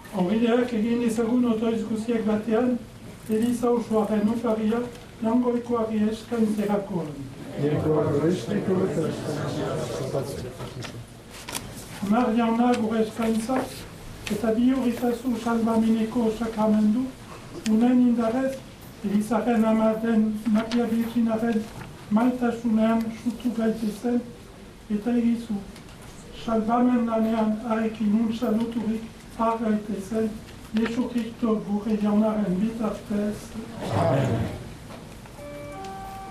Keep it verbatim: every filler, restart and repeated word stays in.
Ongideak egin ezagun otoiz guziak batean, Eliza osoaren ofaria, langoikoari eskaintzerakoan. Hamar jauna gure eskaintza, eta bi horritazu salbameneko sakramendu, unen indarrez, Elizaren amaten Maria Virginaren maitasunean sutu gaitezen, eta egizu, salbamen lanean harekin unsaluturik har gaitezen, Jesu Kristo gure jaunaren bitartez. Amen.